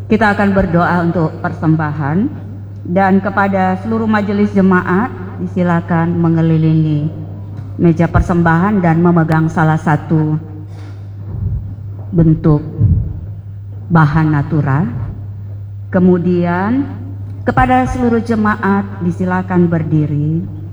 Kita akan berdoa untuk persembahan, dan kepada seluruh majelis jemaat disilakan mengelilingi meja persembahan dan memegang salah satu bentuk bahan natural. Kemudian kepada seluruh jemaat disilakan berdiri